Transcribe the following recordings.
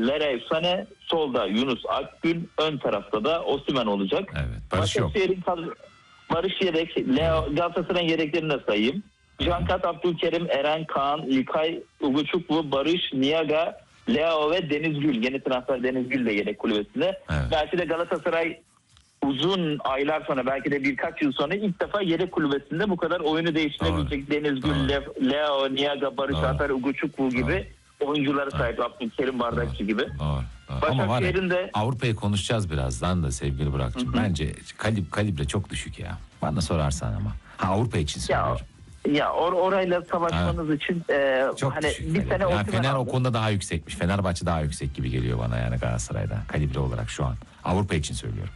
Leroy Sané, solda Yunus Akgün, ön tarafta da Osimhen olacak. Evet, Barış yok. Barış yedek. Galatasaray'ın yedeklerini de sayayım. Cankat, Abdülkerim, Eren, Kaan, İlkay, Uguçuklu, Barış, Niaga, Leo ve Denizgül. Yeni transfer Denizgül de yedek kulübesinde. Evet. Belki de Galatasaray uzun aylar sonra, belki de birkaç yıl sonra ilk defa yedek kulübesinde bu kadar oyunu değiştirebilecek Denizgül, Leo, Niaga, Barış Alper, Uguçuklu gibi oyunculara sahip. Abdülkerim, Bardakçı gibi. Doğru. Ama var ya, Avrupa'yı konuşacağız birazdan da sevgili Burak'cığım. Bence kalibre çok düşük ya. Bana sorarsan ama. Avrupa için söylüyorum. Ya orayla savaşmanız için çok hani düşük. bir sene yani Fener o konuda daha yüksekmiş. Fenerbahçe daha yüksek gibi geliyor bana yani Galatasaray'da. Kalibre olarak şu an. Avrupa için söylüyorum.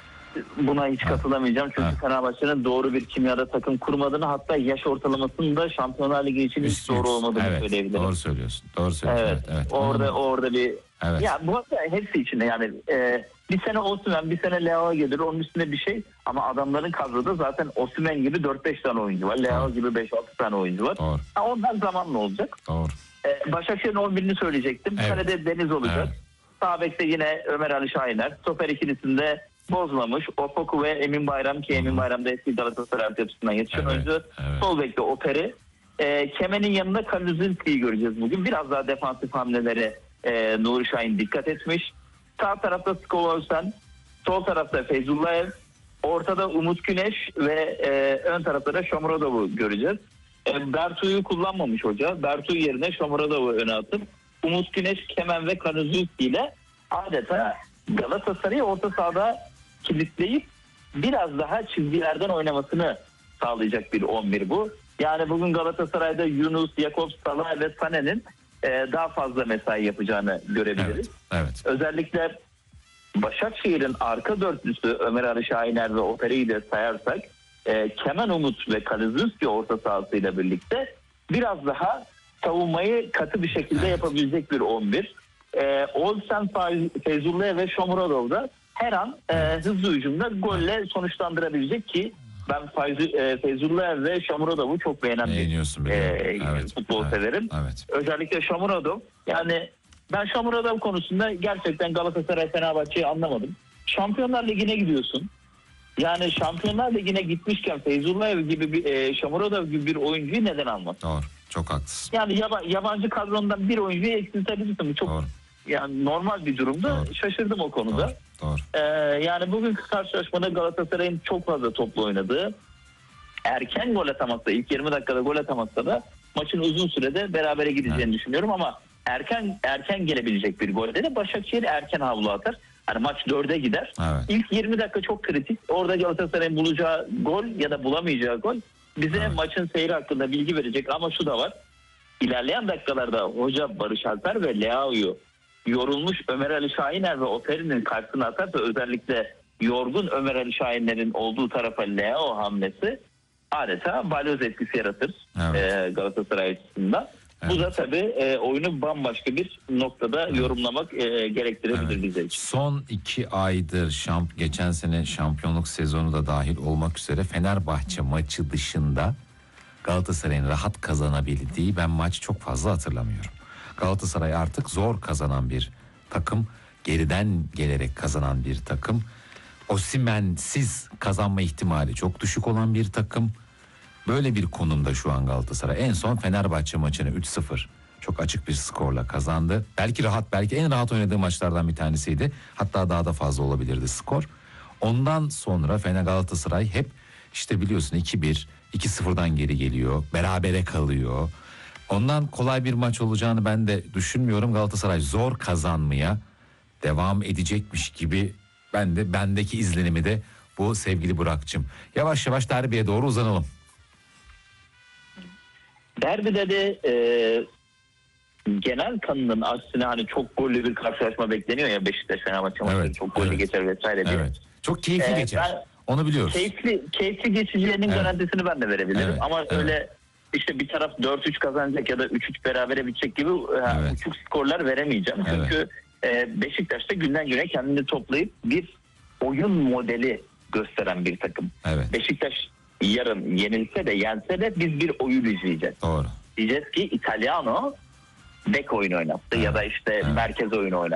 Buna hiç katılamayacağım. Çünkü Fenerbahçe'nin doğru bir kimyada takım kurmadığını, hatta yaş ortalamasının da Şampiyonlar Ligi için hiç doğru olmadığını söyleyebilirim. Doğru söylüyorsun. Evet. Orada bir ya bu arada hepsi içinde yani bir sene Osimhen, bir sene Leo gelir, onun üstünde bir şey, ama adamların kadroda zaten Osimhen gibi 4-5 tane oyuncu var. Leo gibi 5-6 tane oyuncu var. Onlar zamanla olacak. Doğru. Başakşehir'in 11'ini söyleyecektim. Kalede Deniz olacak. Sağ bekte yine Ömer Ali Şahiner. Stoper ikilisinde Bozlamış, Opoku ve Emin Bayram, ki Emin Bayram da eski Galatasaray altyapısından yetişen oyuncu. Sol bekte Operi. Kemen'in yanında Kaluzinski'yi göreceğiz bugün. Biraz daha defansif hamlelere Nuri Şahin dikkat etmiş. Sağ tarafta Skolovsen, sol tarafta Feyzullayev, ortada Umut Güneş ve ön tarafta da Shomurodov'u göreceğiz. Bertu'yu kullanmamış hoca. Bertu yerine Shomurodov'u öne atıp Umut Güneş, Kemen ve Kaluzinski ile adeta Galatasaray'ı orta sahada kilitleyip biraz daha çizgilerden oynamasını sağlayacak bir 11 bu. Yani bugün Galatasaray'da Yunus, Jakobs, Salah ve Sané'nin daha fazla mesai yapacağını görebiliriz. Evet. Özellikle Başakşehir'in arka dörtlüsü Ömer Ali Şahiner ve Operi'yi de sayarsak Kemen, Umut ve Kaluzinski orta sahasıyla birlikte biraz daha savunmayı katı bir şekilde yapabilecek bir 11. Olsen, Feyzullayev ve Shomurodov da her an hızlı hücumda golle sonuçlandırabilecek, ki ben Feyzullayev ve Shomurodov'u çok beğenen bir futbol severim. Evet. Özellikle Shomurodov, yani ben Shomurodov konusunda gerçekten Galatasaray Fenerbahçe'yi anlamadım. Şampiyonlar Ligi'ne gidiyorsun. Yani Şampiyonlar Ligi'ne gitmişken Feyzullayev gibi Shomurodov gibi bir oyuncuyu neden almaz? Doğru. Çok haklısın. Yani yabancı kadrondan bir oyuncuyu eksiltebilirsin. Çok yani normal bir durumda. Şaşırdım o konuda. Doğru. Yani bugünkü karşılaşmada Galatasaray'ın çok fazla toplu oynadığı, erken gol atamazsa, ilk 20 dakikada gol atamazsa da maçın uzun sürede berabere gideceğini düşünüyorum, ama erken gelebilecek bir golde de Başakşehir erken havlu atar. Hani maç 4'e gider. İlk 20 dakika çok kritik. Orada Galatasaray'ın bulacağı gol ya da bulamayacağı gol bize maçın seyri hakkında bilgi verecek, ama şu da var. İlerleyen dakikalarda hoca Barış Alper ve Leao'yu yorulmuş Ömer Ali Şahiner ve Operi'nin karşısına atarsa, özellikle yorgun Ömer Ali Şahiner'in olduğu tarafa Leao hamlesi adeta balyoz etkisi yaratır Galatasaray açısından. Bu da tabii oyunu bambaşka bir noktada yorumlamak gerektirebilir bize için. Son 2 aydır geçen sene şampiyonluk sezonu da dahil olmak üzere Fenerbahçe maçı dışında Galatasaray'ın rahat kazanabildiği ben maç çok fazla hatırlamıyorum. Galatasaray artık zor kazanan bir takım, geriden gelerek kazanan bir takım. Osimhen'siz kazanma ihtimali çok düşük olan bir takım. Böyle bir konumda şu an Galatasaray. En son Fenerbahçe maçını 3-0 çok açık bir skorla kazandı. Belki en rahat oynadığı maçlardan bir tanesiydi. Hatta daha da fazla olabilirdi skor. Ondan sonra Galatasaray hep işte biliyorsun 2-1, 2-0'dan geri geliyor. Berabere kalıyor. Ondan kolay bir maç olacağını ben de düşünmüyorum. Galatasaray zor kazanmaya devam edecekmiş gibi bendeki izlenimi de bu sevgili Burak'cığım. Yavaş yavaş derbiye doğru uzanalım. Derbide de genel kanının aksine hani çok gollü bir karşılaşma bekleniyor ya, Beşiktaş Fenerbahçe maçları çok gollü geçer vesaire diye. Çok keyifli geçer. Onu biliyoruz. Keyifli geçeceğinin garantisini ben de verebilirim. Ama öyle işte bir taraf 4-3 kazanacak ya da 3-3 berabere bitecek gibi uçuk skorlar veremeyeceğim. Çünkü Beşiktaş da günden güne kendini toplayıp bir oyun modeli gösteren bir takım. Beşiktaş yarın yenilse de yense de biz bir oyun izleyeceğiz. Doğru. Diyeceğiz ki Italiano bek oyunu oynattı ya da işte merkez oyunu oynattı.